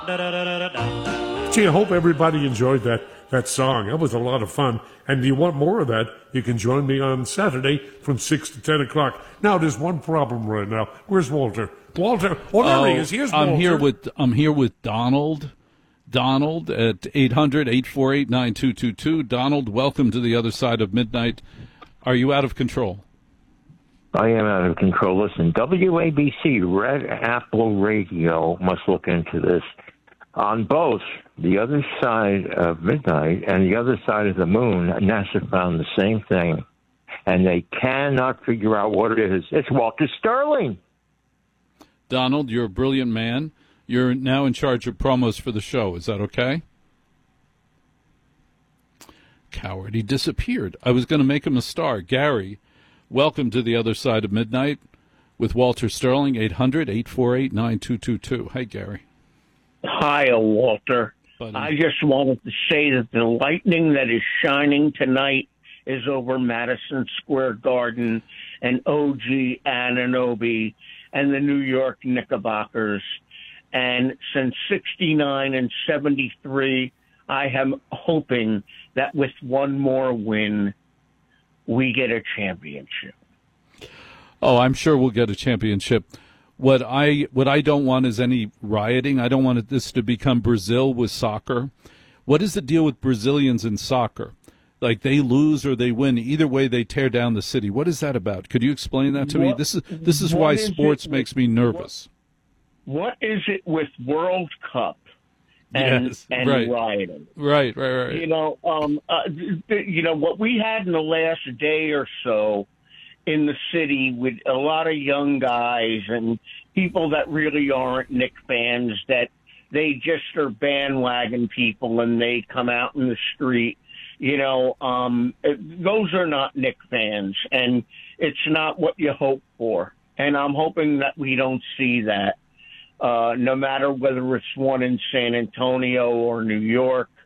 Gee, I hope everybody enjoyed that song. That was a lot of fun. And do you want more of that? You can join me on Saturday from 6 to 10 o'clock. Now, there's one problem right now. Where's Walter? Walter, there he is. Here's Walter. I'm here with Donald. Donald at 800-848-9222. Donald, welcome to the other side of midnight. Are you out of control? I am out of control. Listen, WABC, Red Apple Radio, must look into this. On both the other side of midnight and the other side of the moon, NASA found the same thing, and they cannot figure out what it is. It's Walter Sterling. Donald, you're a brilliant man. You're now in charge of promos for the show. Is that okay? Coward, he disappeared. I was going to make him a star. Gary, welcome to the other side of midnight with Walter Sterling, 800-848-9222. Hi, Gary. Hi, Walter. Buddy. I just wanted to say that the lightning that is shining tonight is over Madison Square Garden and OG Ananobi and the New York Knickerbockers. And since 69 and 73, I am hoping that with one more win, we get a championship. Oh, I'm sure we'll get a championship. What I don't want is any rioting. I don't want this to become Brazil with soccer. What is the deal with Brazilians in soccer? Like they lose or they win. Either way, they tear down the city. What is that about? Could you explain that to me? This is why sports makes me nervous. What is it with World Cup and right. rioting? Right. You know, what we had in the last day or so in the city with a lot of young guys and people that really aren't Knick fans, that they just are bandwagon people and they come out in the street. You know, those are not Knick fans, and it's not what you hope for. And I'm hoping that we don't see that, no matter whether it's one in San Antonio or New York